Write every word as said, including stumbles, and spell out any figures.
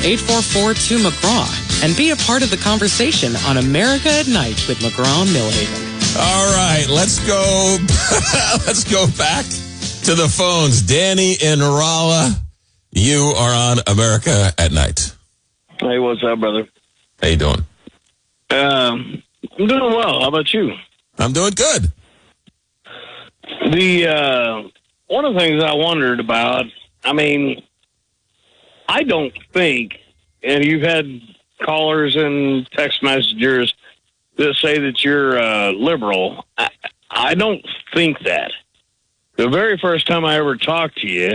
eight four four, two, McGraw and be a part of the conversation on America at Night with McGraw Millhaven. All right, let's go. Let's go back to the phones. Danny in Rolla, you are on America at Night. Hey, what's up, brother? How you doing? Um, I'm doing well. How about you? I'm doing good. The uh, one of the things I wondered about, I mean, I don't think, and you've had callers and text messengers that say that you're uh, liberal. I, I don't think that. The very first time I ever talked to you,